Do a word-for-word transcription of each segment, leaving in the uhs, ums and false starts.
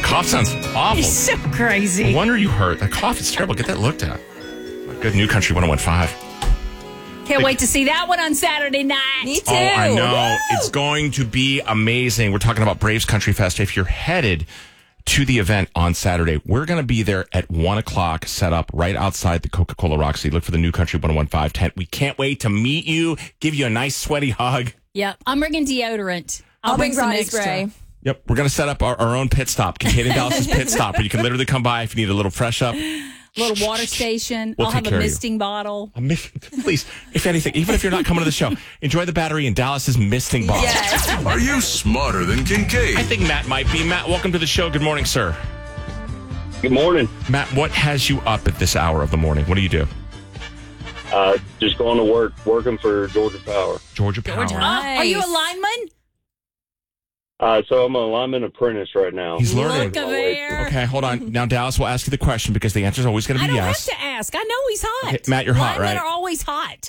cough sounds awful. He's so crazy. No wonder you hurt. That cough is terrible. Get that looked at. Good New Country one oh one point five. Can't wait to see that one on Saturday night. Me too. Oh, I know. Woo! It's going to be amazing. We're talking about Braves Country Fest. If you're headed to the event on Saturday, we're going to be there at one o'clock, set up right outside the Coca-Cola Roxy. Look for the New Country one oh one point five tent. We can't wait to meet you, give you a nice sweaty hug. Yep. I'm bringing deodorant. I'll, I'll bring some body extra. spray. Yep. We're going to set up our, our own pit stop, Kincaid and Dallas's pit stop, where you can literally come by if you need a little fresh up. Little water station. We'll I'll take have a care of you. misting bottle. A mis- Please, if anything, even if you're not coming to the show, enjoy the battery in Dallas's misting bottle. Yes. Are you smarter than Kincaid? I think Matt might be. Matt, welcome to the show. Good morning, sir. Good morning. Matt, what has you up at this hour of the morning? What do you do? Uh, just going to work, working for Georgia Power. Georgia Power. Oh, are you a Nice. lineman? Uh, so I'm a lineman apprentice right now. He's learning. Look at there. Okay, hold on. Now, Dallas will ask you the question because the answer is always going to I be don't yes. have to ask. I know he's hot. Okay, Matt, you're hot, Linemen right? are always hot.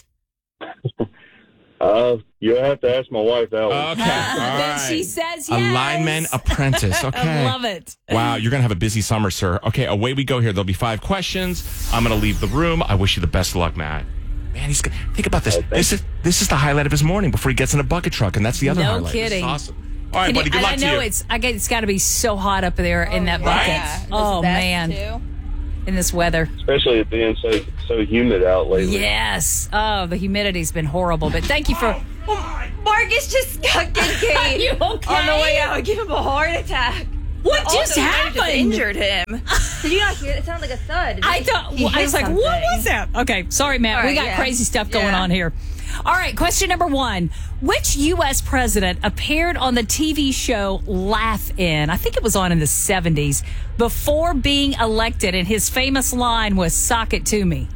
Uh, you'll have to ask my wife that one. Okay, all Then right. she says yes. A lineman apprentice. Okay. I love it. Wow, you're going to have a busy summer, sir. Okay, away we go here. There'll be five questions. I'm going to leave the room. I wish you the best of luck, Matt. Man, he's gonna, think about this. This is this is the highlight of his morning before he gets in a bucket truck, and that's the other No highlight. This is kidding. awesome. All right, And, buddy. Good and luck I to know you. it's I guess it's got to be so hot up there in that bucket. Yeah. Oh This vest, man, too. in this weather. Especially it being so so humid out lately. Yes. Oh, the humidity's been horrible. But thank you for. Marcus just got Kincaid Are you okay? on the way out. Give him a heart attack. What Also, just he might have happened? Just injured him. Did you not hear it? It sounded like a thud. I thought He well, I hit was like, something. what was that? Okay, sorry, Matt. All we right, got yeah. crazy stuff going Yeah. on here. All right, question number one. Which U S president appeared on the T V show Laugh-In? I think it was on in the seventies before being elected, and his famous line was, "Sock it to me."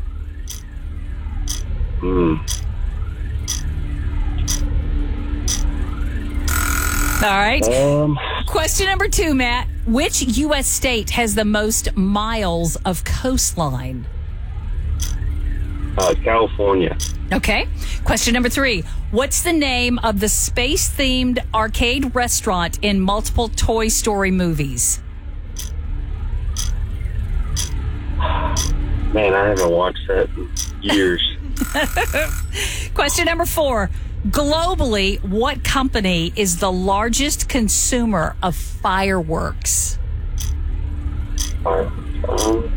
Mm. All right. Um, Question number two, Matt. Which U S state has the most miles of coastline? uh, California. Okay. Question number three. What's the name of the space-themed arcade restaurant in multiple Toy Story movies? Man, I haven't watched that in years. Question number four. Globally, what company is the largest consumer of fireworks? Uh, um,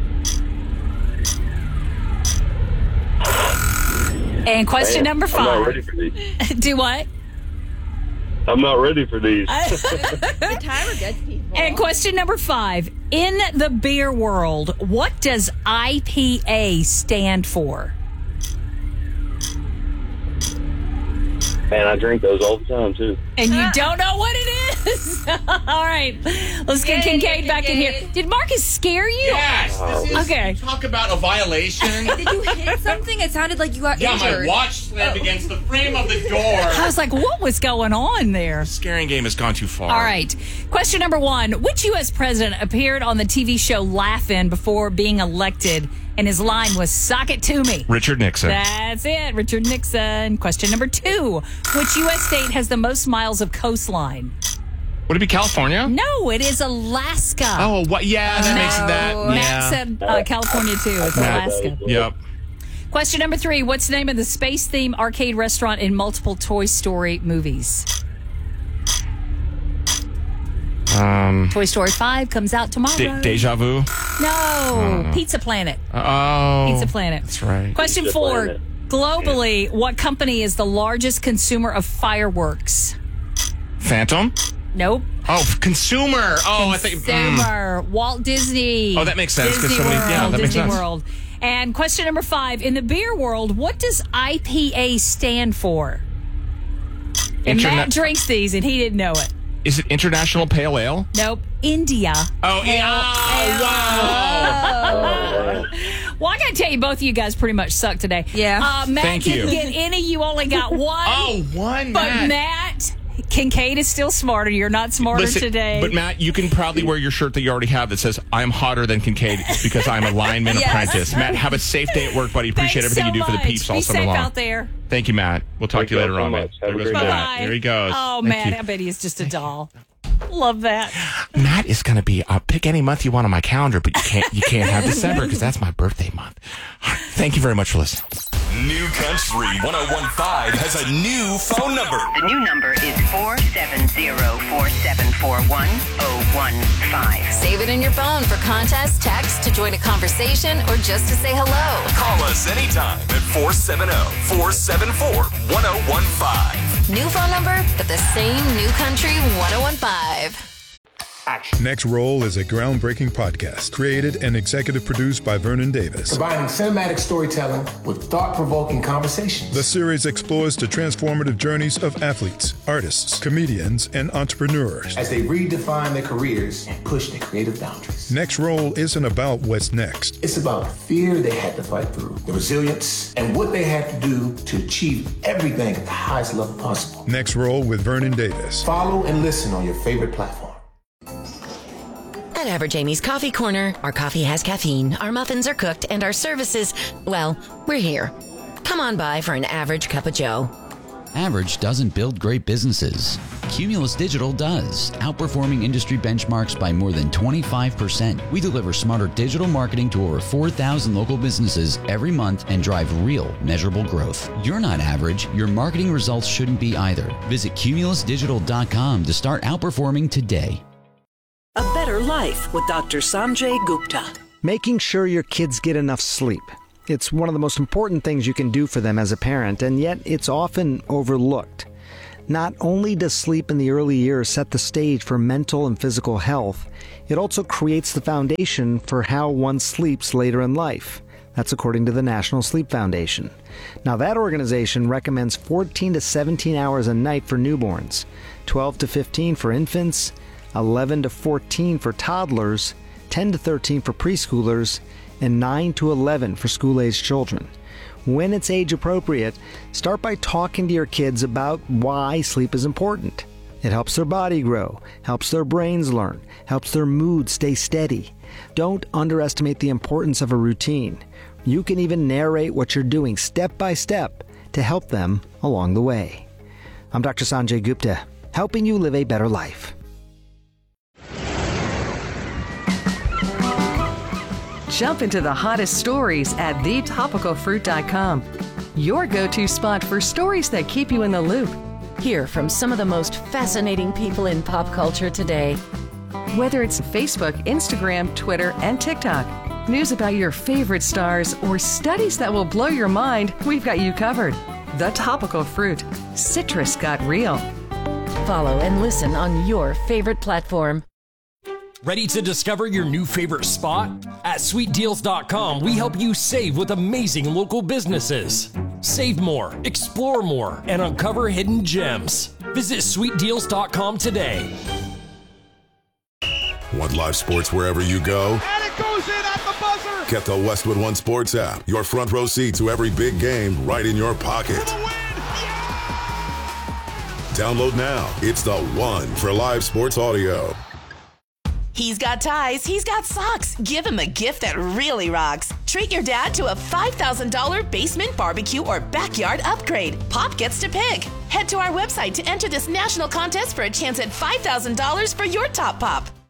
And question man, number I'm not ready five. for these. Do what? I'm not ready for these. The timer gets people. And question number five. In the beer world, what does I P A stand for? Man, I drink those all the time, too. And you don't know what it is? All right. Let's get Get in Kincaid here, back in here. Kincaid. Did Marcus scare you? Yes. This is, Okay. Talk about a violation. Did you hit something? It sounded like you got Yeah, my injured. watch slammed against the frame of the door. I was like, what was going on there? Scaring game has gone too far. All right. Question number one. Which U S president appeared on the T V show Laugh-In before being elected? And his line was, "Sock it to me." Richard Nixon. That's it. Richard Nixon. Question number two. Which U S state has the most miles of coastline? Would it be California? No, it is Alaska. Oh, what? Yeah, that makes it that. No. Matt Yeah. said uh, California too. It's Matt. Alaska. Yep. Question number three. What's the name of the space-themed arcade restaurant in multiple Toy Story movies? Um, Toy Story five comes out tomorrow. De- Deja Vu. No. Pizza Planet. Oh. Pizza Planet. That's right. Question Pizza four. Planet. Globally, what company is the largest consumer of fireworks? Phantom. Nope. Oh, f- consumer. Oh, I think. mm. Consumer. Walt Disney. Oh, that makes sense, 'cause Disney so many- World. yeah, that makes Disney sense. World. And question number five. In the beer world, what does I P A stand for? And Interna- Matt drinks these, and he didn't know it. Is it International Pale Ale? Nope. India. Oh, yeah. Oh, wow. Well, I got to tell you, both of you guys pretty much suck today. Yeah. Uh, Matt Thank didn't you. get any. You only got one. Oh, one, But Matt. Matt, Kincaid is still smarter. You're not smarter Listen, today. But Matt, you can proudly wear your shirt that you already have that says "I'm hotter than Kincaid" because I'm a lineman Yes. apprentice. Matt, have a safe day at work, buddy. Appreciate Thanks everything so you do for the much. peeps all Be summer safe long. out there. Thank you, Matt. We'll talk Thank to you you later so on, man. much. Have a There goes great Matt. Bye. Here he goes. Oh, Thank man, you. I bet he is just a doll. Love that. Matt is going to be, uh, pick any month you want on my calendar, but you can't, you can't have December because that's my birthday month. Thank you very much for listening. New Country one oh one point five has a new phone number. The new number is four seven zero, four seven four one, zero one five. Save it in your phone for contests, texts, to join a conversation, or just to say hello. Call us anytime at four seven zero, four seven four, one zero one five. New phone number, but the same New Country one oh one point five. Next Roll is a groundbreaking podcast created and executive produced by Vernon Davis. Combining cinematic storytelling with thought-provoking conversations. The series explores the transformative journeys of athletes, artists, comedians, and entrepreneurs as they redefine their careers and push their creative boundaries. Next Roll isn't about what's next. It's about the fear they had to fight through, the resilience, and what they had to do to achieve everything at the highest level possible. Next Roll with Vernon Davis. Follow and listen on your favorite platform. At Average Amy's Coffee Corner, our coffee has caffeine, our muffins are cooked, and our services, well, we're here. Come on by for an average cup of joe. Average doesn't build great businesses. Cumulus Digital does, outperforming industry benchmarks by more than twenty-five percent. We deliver smarter digital marketing to over four thousand local businesses every month and drive real, measurable growth. You're not average. Your marketing results shouldn't be either. Visit cumulus digital dot com to start outperforming today. A Better Life with Doctor Sanjay Gupta. Making sure your kids get enough sleep. It's one of the most important things you can do for them as a parent, and yet it's often overlooked. Not only does sleep in the early years set the stage for mental and physical health, it also creates the foundation for how one sleeps later in life. That's according to the National Sleep Foundation. Now, that organization recommends fourteen to seventeen hours a night for newborns, twelve to fifteen for infants, eleven to fourteen for toddlers, ten to thirteen for preschoolers, and nine to eleven for school-aged children. When it's age appropriate, start by talking to your kids about why sleep is important. It helps their body grow, helps their brains learn, helps their mood stay steady. Don't underestimate the importance of a routine. You can even narrate what you're doing step by step to help them along the way. I'm Doctor Sanjay Gupta, helping you live a better life. Jump into the hottest stories at the topical fruit dot com. Your go-to spot for stories that keep you in the loop. Hear from some of the most fascinating people in pop culture today. Whether it's Facebook, Instagram, Twitter, and TikTok, news about your favorite stars, or studies that will blow your mind, we've got you covered. The Topical Fruit. Citrus got real. Follow and listen on your favorite platform. Ready to discover your new favorite spot? At sweet deals dot com, we help you save with amazing local businesses. Save more, explore more, and uncover hidden gems. Visit sweet deals dot com today. Want live sports wherever you go? And it goes in at the buzzer! Get the Westwood One Sports app. Your front row seat to every big game right in your pocket. Download now. It's the one for live sports audio. He's got ties, he's got socks. Give him a gift that really rocks. Treat your dad to a five thousand dollars basement barbecue or backyard upgrade. Pop gets to pick. Head to our website to enter this national contest for a chance at five thousand dollars for your top pop.